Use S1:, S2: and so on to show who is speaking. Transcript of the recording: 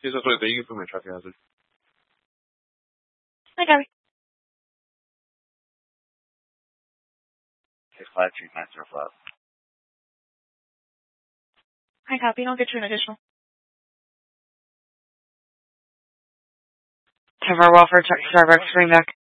S1: Here's what you can put my traffic hazard.
S2: Hi, Gabby.
S3: 65390 flat.
S2: Hi, copy. I'll get you an additional.
S4: Tower Welfare, Starbucks, Greenback.